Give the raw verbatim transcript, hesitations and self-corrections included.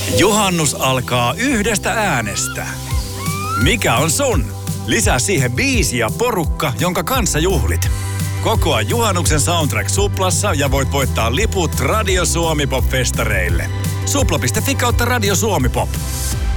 Juhannus alkaa yhdestä äänestä. Mikä on sun? Lisää siihen biisi ja porukka, jonka kanssa juhlit. Kokoa juhannuksen soundtrack Suplassa ja voit voittaa liput Radio Suomi Pop-festareille. Supla piste fi kautta Radio Suomi Pop.